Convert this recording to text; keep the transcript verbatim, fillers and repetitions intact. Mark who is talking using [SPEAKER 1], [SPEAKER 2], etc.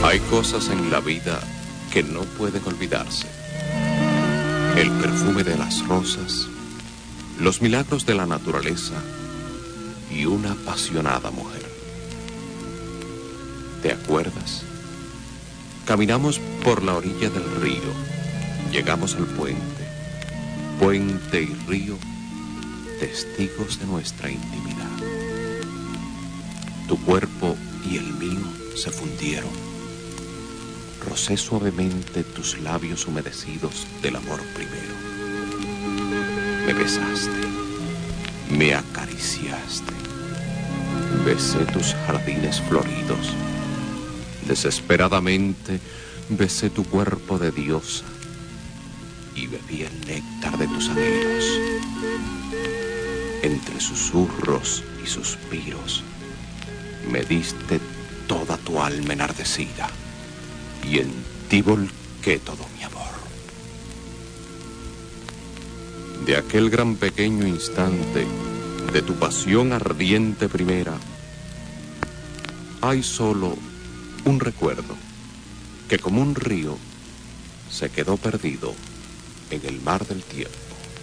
[SPEAKER 1] Hay cosas en la vida que no pueden olvidarse. El perfume de las rosas, los milagros de la naturaleza y una apasionada mujer. ¿Te acuerdas? Caminamos por la orilla del río, llegamos al puente, puente y río, testigos de nuestra intimidad. Tu cuerpo y el mío se fundieron. Rocé suavemente tus labios humedecidos del amor primero. Me besaste, me acariciaste, besé tus jardines floridos. Desesperadamente besé tu cuerpo de diosa y bebí el néctar de tus anhelos. Entre susurros y suspiros me diste toda tu alma enardecida y en ti volqué todo mi amor. De aquel gran pequeño instante de tu pasión ardiente primera, hay solo un recuerdo que como un río se quedó perdido en el mar del tiempo.